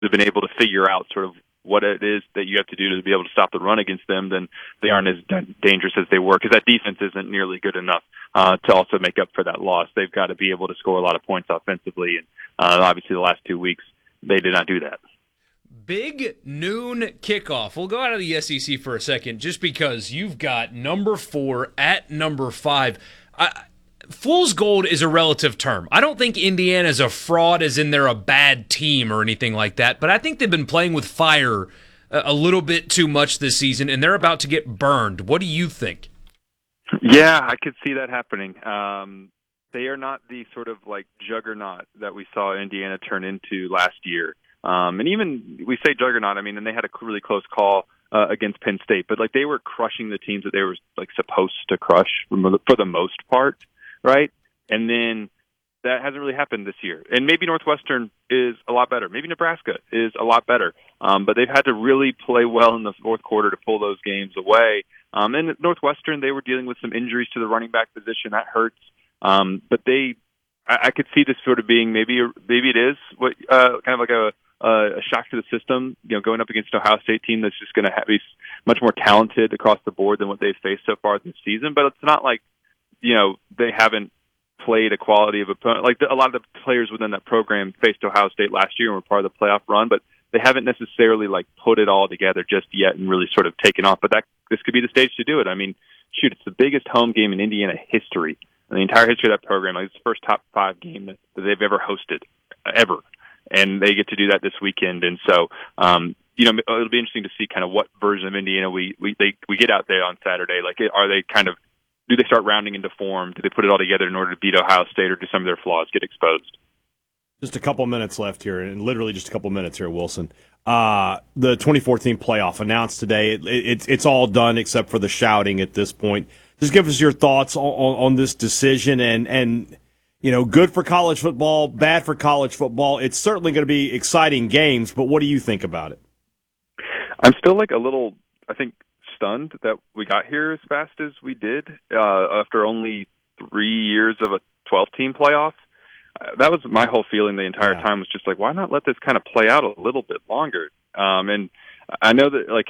have been able to figure out sort of what it is that you have to do to be able to stop the run against them, then they aren't as dangerous as they were, because that defense isn't nearly good enough to also make up for that loss. They've got to be able to score a lot of points offensively, and obviously the last 2 weeks they did not do that. Big noon kickoff. We'll go out of the SEC for a second just because you've got number 4 at number 5. Fool's gold is a relative term. I don't think Indiana's a fraud as in they're a bad team or anything like that, but I think they've been playing with fire a little bit too much this season, and they're about to get burned. What do you think? Yeah, I could see that happening. They are not the sort of like juggernaut that we saw Indiana turn into last year. And even we say juggernaut, I mean, and they had a really close call against Penn State, but like they were crushing the teams that they were like supposed to crush for the most part, right? And then that hasn't really happened this year. And maybe Northwestern is a lot better. Maybe Nebraska is a lot better. But they've had to really play well in the fourth quarter to pull those games away. And at Northwestern, they were dealing with some injuries to the running back position. That hurts. But I could see this sort of being maybe it is what kind of like a shock to the system, going up against an Ohio State team that's just going to be much more talented across the board than what they've faced so far this season. But it's not like, they haven't played a quality of opponent. Like a lot of the players within that program faced Ohio State last year and were part of the playoff run, but they haven't necessarily like put it all together just yet and really sort of taken off. But this could be the stage to do it. I mean, shoot, it's the biggest home game in Indiana history, in the entire history of that program. Like, it's the first top 5 game that they've ever hosted, ever. And they get to do that this weekend. And so, it'll be interesting to see kind of what version of Indiana we get out there on Saturday. Like, are they do they start rounding into form? Do they put it all together in order to beat Ohio State, or do some of their flaws get exposed? Just a couple minutes left here, and literally just a couple minutes here, Wilson. The 2014 playoff announced today. It's all done except for the shouting at this point. Just give us your thoughts on this decision, and good for college football, bad for college football. It's certainly going to be exciting games, but what do you think about it? I'm still a little, I think, stunned that we got here as fast as we did after only 3 years of a 12-team playoff. That was my whole feeling the entire time, was just like, why not let this kind of play out a little bit longer? And I know that,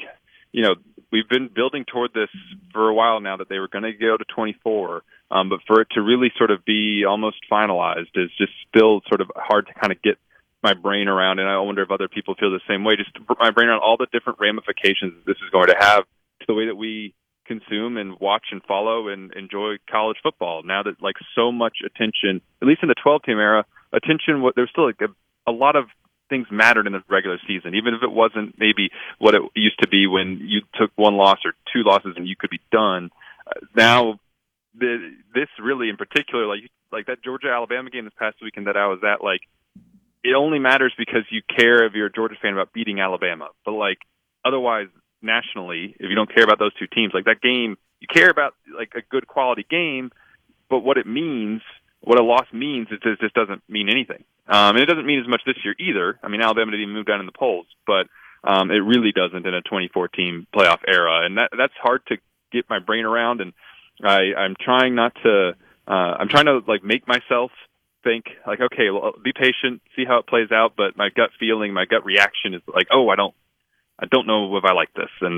we've been building toward this for a while now, that they were going to go to 24, but for it to really sort of be almost finalized is just still sort of hard to kind of get my brain around, and I wonder if other people feel the same way, just my brain around all the different ramifications this is going to have to the way that we consume and watch and follow and enjoy college football. Now that so much attention, at least in the 12-team era, there's still a lot of things mattered in the regular season, even if it wasn't maybe what it used to be when you took 1 loss or 2 losses and you could be done. Now, this really in particular, like that Georgia-Alabama game this past weekend that I was at, it only matters because you care if you're a Georgia fan about beating Alabama. But otherwise, nationally, if you don't care about those 2 teams, that game, you care about a good quality game, but what it means, what a loss means, it just doesn't mean anything. And it doesn't mean as much this year either. I mean, Alabama didn't even move down in the polls, but it really doesn't in a 24-team playoff era, and that's hard to get my brain around. And I'm trying not to. I'm trying to make myself think okay, well, be patient, see how it plays out. But my gut feeling, my gut reaction is oh, I don't know if I like this, and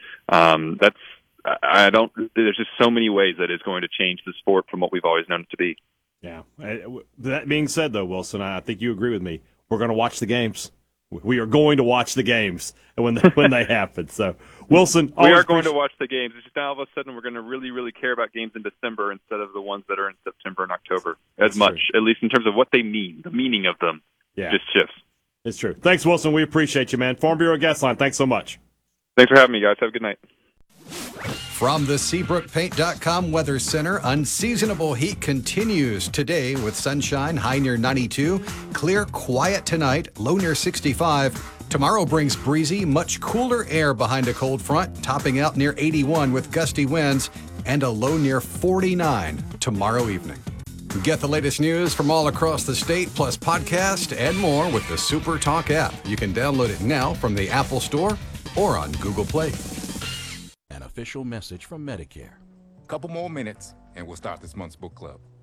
there's just so many ways that it's going to change the sport from what we've always known it to be. Yeah. That being said, though, Wilson, I think you agree with me. We're going to watch the games. We are going to watch the games when they happen. So, Wilson, we are going to watch the games. It's just now all of a sudden we're going to really, really care about games in December instead of the ones that are in September and October as much, at least in terms of what they mean. The meaning of them just shifts. It's true. Thanks, Wilson. We appreciate you, man. Farm Bureau Guest Line, thanks so much. Thanks for having me, guys. Have a good night. From the SeabrookPaint.com Weather Center, unseasonable heat continues today with sunshine, high near 92. Clear, quiet tonight, low near 65. Tomorrow brings breezy, much cooler air behind a cold front, topping out near 81 with gusty winds, and a low near 49 tomorrow evening. Get the latest news from all across the state, plus podcast and more with the Super Talk app. You can download it now from the Apple Store or on Google Play. An official message from Medicare. Couple more minutes and we'll start this month's book club.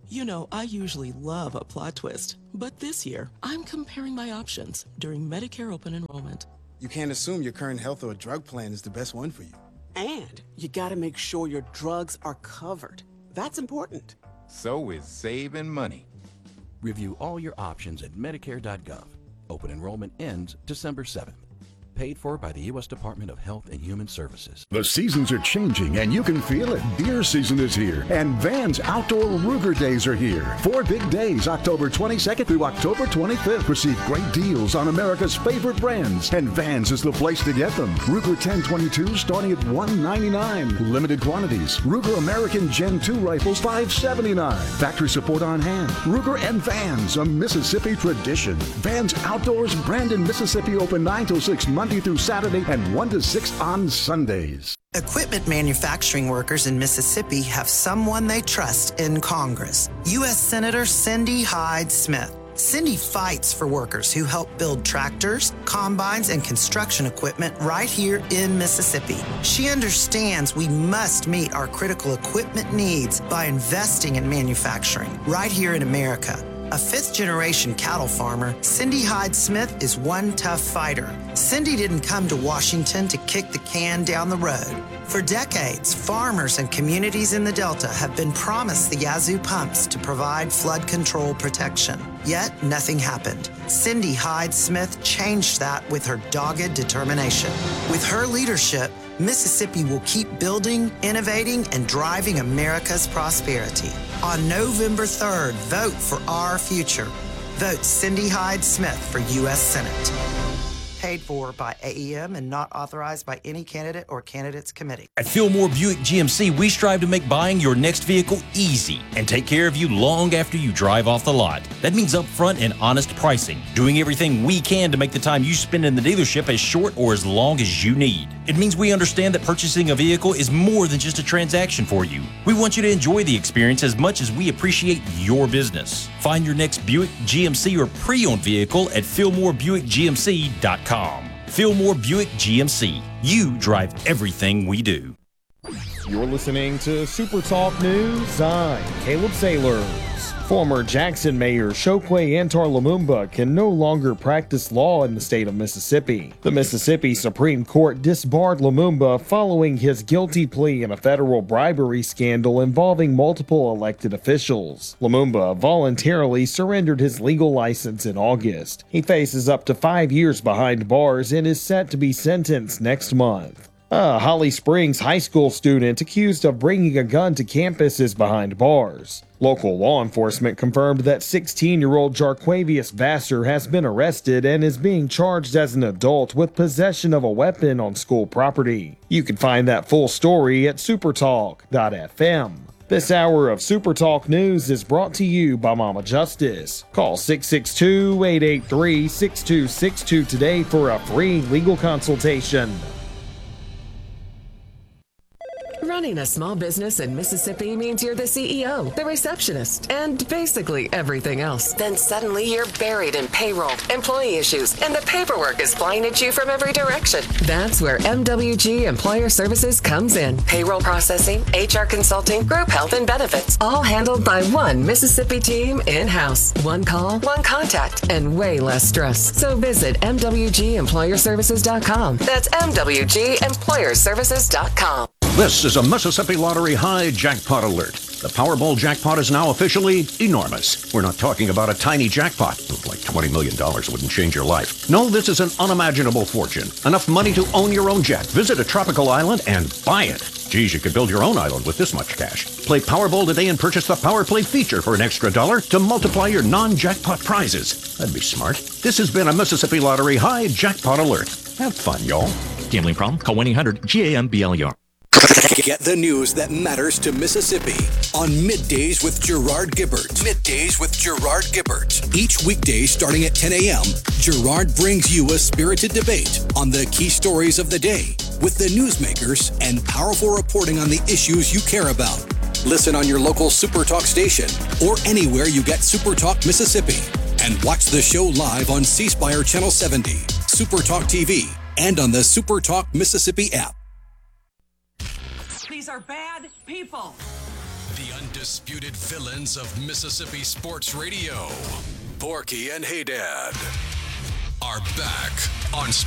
You know, I usually love a plot twist, but this year, I'm comparing my options during Medicare open enrollment. You can't assume your current health or drug plan is the best one for you. And you gotta make sure your drugs are covered. That's important. So is saving money. Review all your options at Medicare.gov. Open enrollment ends December 7th. Paid for by the U.S. Department of Health and Human Services. The seasons are changing and you can feel it. Deer season is here and Vans Outdoor Ruger Days are here. 4 big days, October 22nd through October 25th. Receive great deals on America's favorite brands, and Vans is the place to get them. Ruger 1022 starting at $199. Limited quantities. Ruger American Gen 2 rifles $579. Factory support on hand. Ruger and Vans, a Mississippi tradition. Vans Outdoors, Brandon, Mississippi, open 9 till 6 Monday through Saturday and 1 to 6 on Sundays. Equipment manufacturing workers in Mississippi have someone they trust in Congress. U.S. Senator Cindy Hyde-Smith. Cindy fights for workers who help build tractors, combines, and construction equipment right here in Mississippi. She understands we must meet our critical equipment needs by investing in manufacturing right here in America. A fifth-generation cattle farmer, Cindy Hyde-Smith is one tough fighter. Cindy didn't come to Washington to kick the can down the road. For decades, farmers and communities in the Delta have been promised the Yazoo pumps to provide flood control protection. Yet, nothing happened. Cindy Hyde-Smith changed that with her dogged determination. With her leadership, Mississippi will keep building, innovating, and driving America's prosperity. On November 3rd, vote for our future. Vote Cindy Hyde-Smith for U.S. Senate. Paid for by AEM and not authorized by any candidate or candidates committee. At Fillmore Buick GMC, we strive to make buying your next vehicle easy and take care of you long after you drive off the lot. That means upfront and honest pricing, doing everything we can to make the time you spend in the dealership as short or as long as you need. It means we understand that purchasing a vehicle is more than just a transaction for you. We want you to enjoy the experience as much as we appreciate your business. Find your next Buick, GMC, or pre-owned vehicle at FillmoreBuickGMC.com. Fillmore Buick GMC. You drive everything we do. You're listening to Super Talk News. I'm Caleb Sailors. Former Jackson Mayor Chokwe Antar Lumumba can no longer practice law in the state of Mississippi. The Mississippi Supreme Court disbarred Lumumba following his guilty plea in a federal bribery scandal involving multiple elected officials. Lumumba voluntarily surrendered his legal license in August. He faces up to 5 years behind bars and is set to be sentenced next month. A Holly Springs high school student accused of bringing a gun to campus is behind bars. Local law enforcement confirmed that 16-year-old Jarquavius Vassar has been arrested and is being charged as an adult with possession of a weapon on school property. You can find that full story at supertalk.fm. This hour of Super Talk News is brought to you by Mama Justice. Call 662-883-6262 today for a free legal consultation. Running a small business in Mississippi means you're the CEO, the receptionist, and basically everything else. Then suddenly you're buried in payroll, employee issues, and the paperwork is flying at you from every direction. That's where MWG Employer Services comes in. Payroll processing, HR consulting, group health and benefits, all handled by one Mississippi team in-house. One call, one contact, and way less stress. So visit MWGEmployerServices.com. That's MWGEmployerServices.com. This is a Mississippi Lottery High Jackpot Alert. The Powerball jackpot is now officially enormous. We're not talking about a tiny jackpot. Like $20 million wouldn't change your life. No, this is an unimaginable fortune. Enough money to own your own jet, visit a tropical island, and buy it. Geez, you could build your own island with this much cash. Play Powerball today and purchase the Power Play feature for an extra $1 to multiply your non-jackpot prizes. That'd be smart. This has been a Mississippi Lottery High Jackpot Alert. Have fun, y'all. Gambling problem? Call 1-800-GAMBLER. Get the news that matters to Mississippi on Middays with Gerard Gibbert. Middays with Gerard Gibbert. Each weekday starting at 10 a.m., Gerard brings you a spirited debate on the key stories of the day with the newsmakers and powerful reporting on the issues you care about. Listen on your local Super Talk station or anywhere you get Super Talk Mississippi. And watch the show live on C Spire Channel 70, Super Talk TV, and on the Super Talk Mississippi app. These are bad people. The undisputed undisputed villains of Mississippi sports radio, Porky and Haydad, are back on